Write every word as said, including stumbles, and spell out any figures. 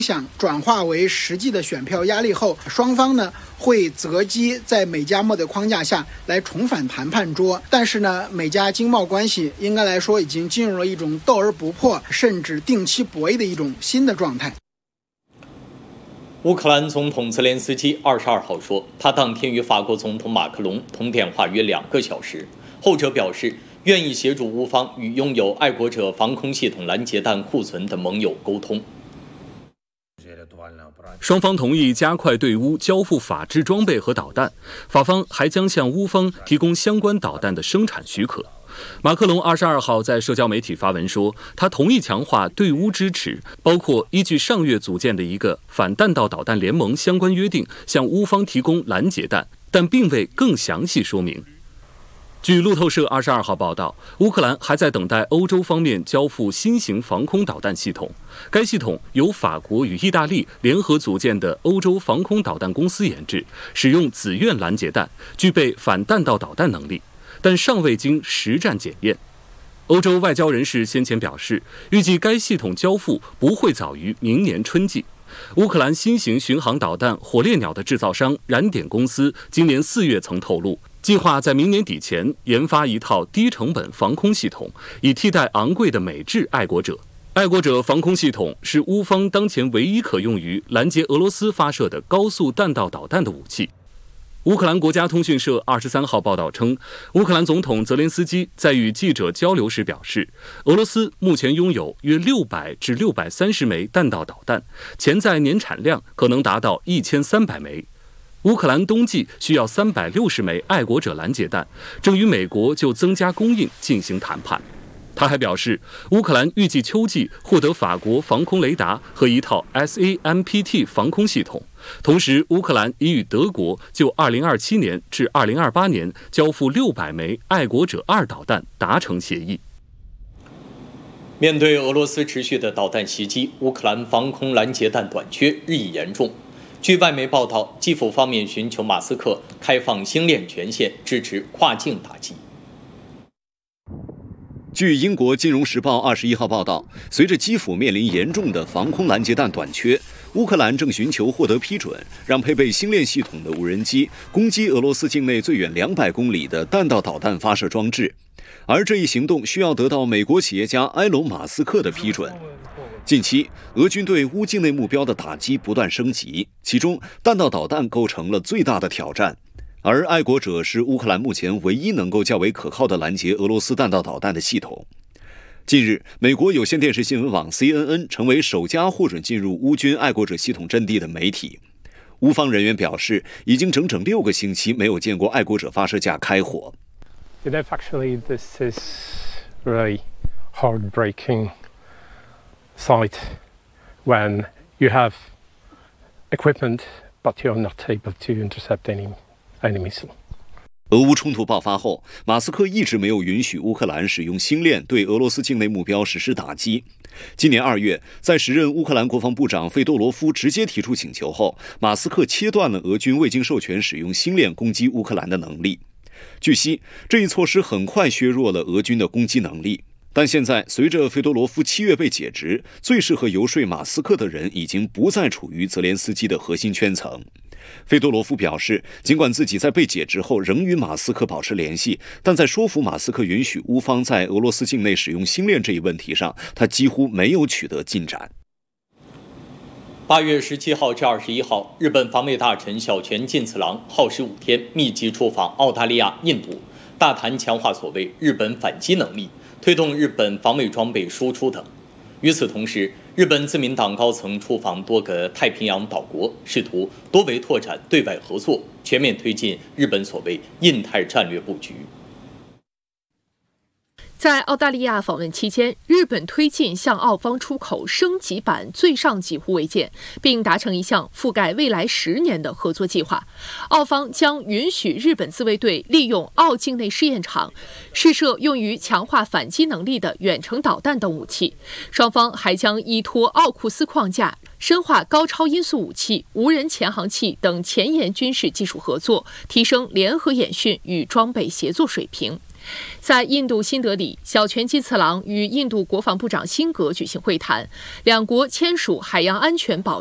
想转化为实际的选票压力后，双方呢会择机在美加墨的框架下来重返谈判桌。但是呢，美加经贸关系应该来说已经进入了一种斗而不破，甚至定期博弈的一种新的状态。 乌克兰总统泽连斯基二十二号说，他当天与法国总统马克龙通电话约两个小时，后者表示愿意协助乌方与拥有爱国者防空系统拦截弹库存的盟友沟通。 双方同意加快对乌交付法制装备和导弹，法方还将向乌方提供相关导弹的生产许可。马克龙二十二号在社交媒体发文说，他同意强化对乌支持，包括依据上月组建的一个反弹道导弹联盟相关约定，向乌方提供拦截弹，但并未更详细说明。据路透社二十二号报道，乌克兰还在等待欧洲方面交付新型防空导弹系统。该系统由法国与意大利联合组建的欧洲防空导弹公司研制，使用紫苑拦截弹，具备反弹道导弹能力，但尚未经实战检验。欧洲外交人士先前表示，预计该系统交付不会早于明年春季。乌克兰新型巡航导弹火烈鸟的制造商燃点公司今年四月曾透露，计划在明年底前研发一套低成本防空系统，以替代昂贵的美制爱国者。爱国者防空系统是乌方当前唯一可用于拦截俄罗斯发射的高速弹道导弹的武器。乌克兰国家通讯社二十三号报道称，乌克兰总统泽连斯基在与记者交流时表示，俄罗斯目前拥有约六百至六百三十枚弹道导弹，潜在年产量可能达到一千三百枚。乌克兰冬季需要三百六十枚爱国者拦截弹，正与美国就增加供应进行谈判。他还表示，乌克兰预计秋季获得法国防空雷达和一套 S A M P T 防空系统。同时，乌克兰已与德国就二零二七年至二零二八年交付六百枚爱国者二导弹达成协议。 面对俄罗斯持续的导弹袭击，乌克兰防空拦截弹短缺日益严重。据外媒报道，基辅方面寻求马斯克开放星链权限，支持跨境打击。 据英国《金融时报》二十一号报道，随着基辅面临严重的防空拦截弹短缺，乌克兰正寻求获得批准，让配备星链系统的无人机攻击俄罗斯境内最远两百公里的弹道导弹发射装置。而这一行动需要得到美国企业家埃隆·马斯克的批准。近期，俄军对乌境内目标的打击不断升级，其中弹道导弹构成了最大的挑战。而爱国者是乌克兰目前唯一能够较为可靠的拦截俄罗斯弹道导弹的系统。近日，美国有线电视新闻网 C N N 成为首家获准进入乌军爱国者系统阵地的媒体。乌方人员表示，已经整整六个星期没有见过爱国者发射架开火。 Actually, this is really heartbreaking sight when you have equipment, but you're not able to intercept any enemy missile. 俄乌冲突爆发后，马斯克一直没有允许乌克兰使用星链对俄罗斯境内目标实施打击。今年二月，在时任乌克兰国防部长费多罗夫直接提出请求后，马斯克切断了俄军未经授权使用星链攻击乌克兰的能力。据悉，这一措施很快削弱了俄军的攻击能力。但现在，随着费多罗夫七月被解职，最适合游说马斯克的人已经不再处于泽连斯基的核心圈层。费多罗夫表示，尽管自己在被解职后仍与马斯克保持联系，但在说服马斯克允许乌方在俄罗斯境内使用星链这一问题上，他几乎没有取得进展。 八月十七号至二十一号，日本防卫大臣小泉进次郎耗时五天，密集出访澳大利亚、印度，大谈强化所谓日本反击能力，推动日本防卫装备输出等。与此同时，日本自民党高层出访多个太平洋岛国，试图多维拓展对外合作，全面推进日本所谓印太战略布局。 在澳大利亚访问期间，日本推进向澳方出口升级版最上级护卫舰，并达成一项覆盖未来十年的合作计划。澳方将允许日本自卫队利用澳境内试验场试射用于强化反击能力的远程导弹等武器。双方还将依托奥库斯框架，深化高超音速武器、无人潜航器等前沿军事技术合作，提升联合演训与装备协作水平。 在印度新德里，小泉进次郎与印度国防部长辛格举行会谈，两国签署海洋安全保